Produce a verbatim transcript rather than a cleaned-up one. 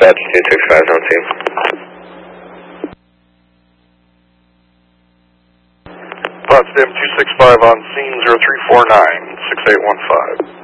dispatch two six five zone two. Potsdam two six five on scene zero three four nine, six eight one five.